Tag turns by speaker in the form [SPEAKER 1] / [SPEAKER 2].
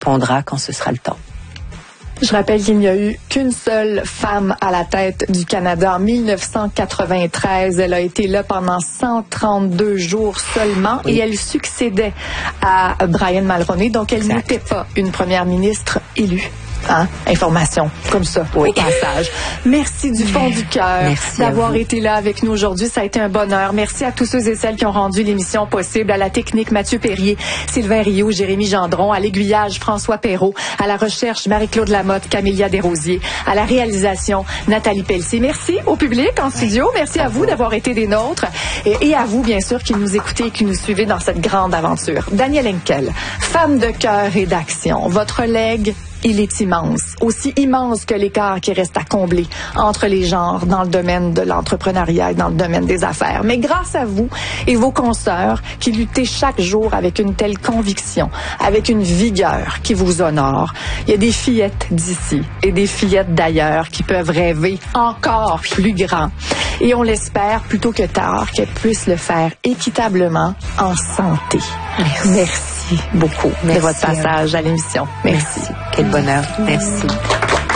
[SPEAKER 1] répondra quand ce sera le temps.
[SPEAKER 2] Je rappelle qu'il n'y a eu qu'une seule femme à la tête du Canada en 1993. Elle a été là pendant 132 jours seulement et elle succédait à Brian Mulroney. Donc, elle n'était pas une première ministre élue. Hein? Information comme ça, au passage. Merci du fond du cœur d'avoir été là avec nous aujourd'hui. Ça a été un bonheur. Merci à tous ceux et celles qui ont rendu l'émission possible. À la technique, Mathieu Perrier, Sylvain Rioux, Jérémy Gendron. À l'aiguillage, François Perrault. À la recherche, Marie-Claude Lamotte, Camélia Desrosiers. À la réalisation, Nathalie Pelletier. Merci au public en studio. Merci à vous d'avoir été des nôtres. Et à vous, bien sûr, qui nous écoutez et qui nous suivez dans cette grande aventure. Daniel Henkel, femme de cœur et d'action. Votre legs, il est immense, aussi immense que l'écart qui reste à combler entre les genres dans le domaine de l'entrepreneuriat et dans le domaine des affaires. Mais grâce à vous et vos consoeurs qui luttez chaque jour avec une telle conviction, avec une vigueur qui vous honore, il y a des fillettes d'ici et des fillettes d'ailleurs qui peuvent rêver encore plus grand. Et on l'espère plutôt que tard qu'elles puissent le faire équitablement en santé. Merci beaucoup de votre passage à l'émission. Merci.
[SPEAKER 1] Quel bonheur. Merci.